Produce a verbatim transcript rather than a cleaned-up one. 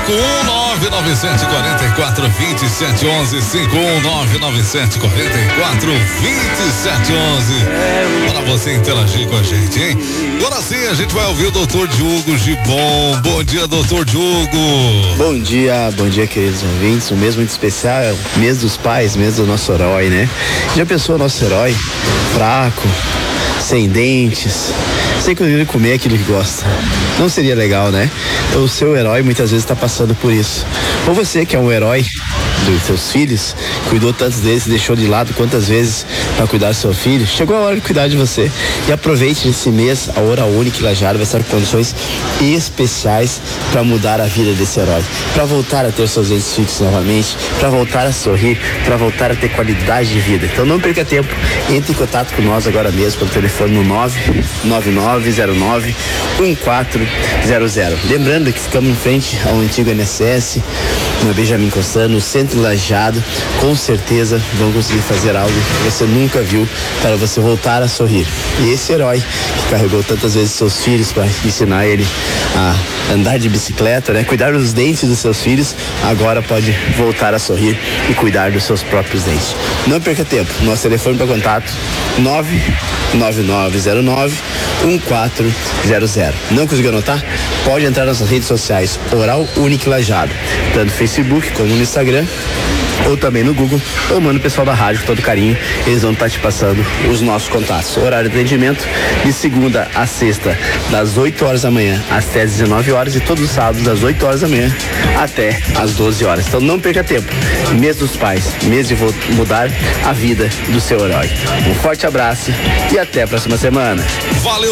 cinco um nove nove sete quatro quatro dois sete um um cinco um nove nove sete quatro quatro dois sete um um para você interagir com a gente, hein? Agora sim a gente vai ouvir o doutor Diogo Gibon. Bom dia, doutor Diogo. Bom dia, bom dia, queridos ouvintes. Um mês muito especial, é o mês dos pais, mês do nosso herói, né? Já pensou nosso herói? Fraco, sem dentes, sem conseguir comer aquilo que gosta. Não seria legal, né? Então, o seu herói muitas vezes está passando por isso. Ou você que é um herói dos seus filhos, cuidou tantos deles, deixou de lado quantas vezes para cuidar do seu filho, chegou a hora de cuidar de você. E aproveite esse mês, a Oral Unique Lajeado vai estar com condições especiais para mudar a vida desse herói, para voltar a ter seus dentes fixos novamente, para voltar a sorrir, para voltar a ter qualidade de vida. Então não perca tempo, entre em contato com nós agora mesmo pelo telefone no nove nove nove zero nove um quatro zero zero. Lembrando que ficamos em frente ao antigo I N S S, no Benjamin Constant, no centro Lajeado. Com certeza vão conseguir fazer algo que você nunca viu para você voltar a sorrir. E esse herói que carregou tantas vezes seus filhos para ensinar ele a andar de bicicleta, né? Cuidar dos dentes dos seus filhos, agora pode voltar a sorrir e cuidar dos seus próprios dentes. Não perca tempo, nosso telefone para contato nove nove nove zero nove um quatro zero zero. Não conseguiu anotar? Pode entrar nas redes sociais Oral Unique Lajeado, tanto no Facebook como no Instagram, ou também no Google, ou manda o pessoal da rádio com todo carinho, eles vão estar te passando os nossos contatos. Horário de atendimento de segunda a sexta, das oito horas da manhã até as dezenove horas, e todos os sábados das oito horas da manhã até as doze horas. Então não perca tempo, mês dos pais, mês de mudar a vida do seu herói. Um forte abraço e até a próxima semana. Valeu!